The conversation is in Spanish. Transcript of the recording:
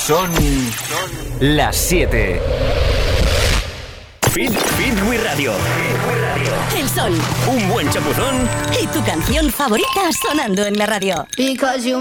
Son las 7. Fit With Radio. El sol. Un buen chapuzón. Y tu canción favorita sonando en la radio. Because you